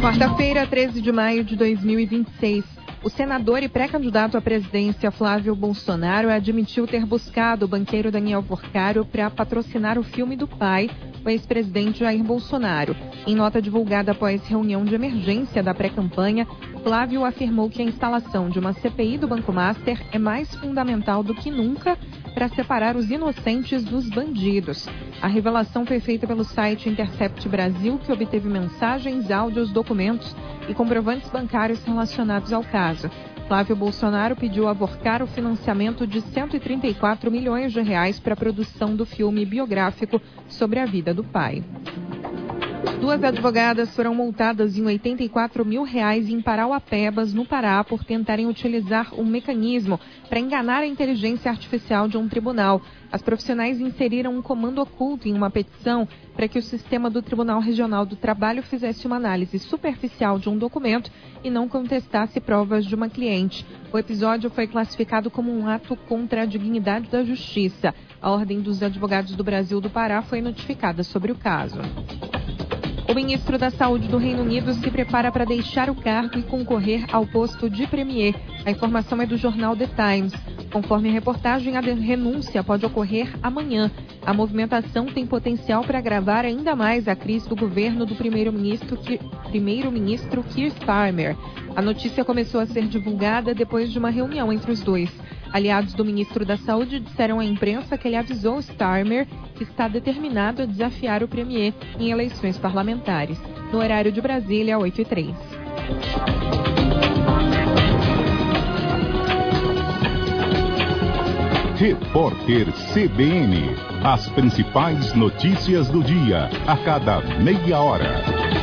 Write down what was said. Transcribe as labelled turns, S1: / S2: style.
S1: Quarta-feira, 13 de maio de 2026. O senador e pré-candidato à presidência Flávio Bolsonaro admitiu ter buscado o banqueiro Daniel Porcaro para patrocinar o filme do pai, o ex-presidente Jair Bolsonaro. Em nota divulgada após reunião de emergência da pré-campanha, Flávio afirmou que a instalação de uma CPI do Banco Master é mais fundamental do que nunca para separar os inocentes dos bandidos. A revelação foi feita pelo site Intercept Brasil, que obteve mensagens, áudios, documentos e comprovantes bancários relacionados ao caso. Flávio Bolsonaro pediu a Porcaro o financiamento de 134 milhões de reais para a produção do filme biográfico sobre a vida do pai. 2 advogadas foram multadas em R$84 mil em Parauapebas, no Pará, por tentarem utilizar um mecanismo para enganar a inteligência artificial de um tribunal. As profissionais inseriram um comando oculto em uma petição para que o sistema do Tribunal Regional do Trabalho fizesse uma análise superficial de um documento e não contestasse provas de uma cliente. O episódio foi classificado como um ato contra a dignidade da justiça. A Ordem dos Advogados do Brasil do Pará foi notificada sobre o caso. O ministro da Saúde do Reino Unido se prepara para deixar o cargo e concorrer ao posto de premier. A informação é do jornal The Times. Conforme a reportagem, a renúncia pode ocorrer amanhã. A movimentação tem potencial para agravar ainda mais a crise do governo do primeiro-ministro Keir Starmer. A notícia começou a ser divulgada depois de uma reunião entre os dois. Aliados do ministro da Saúde disseram à imprensa que ele avisou Starmer que está determinado a desafiar o premier em eleições parlamentares. No horário de Brasília, 8h03.
S2: Repórter CBN. As principais notícias do dia, a cada meia hora.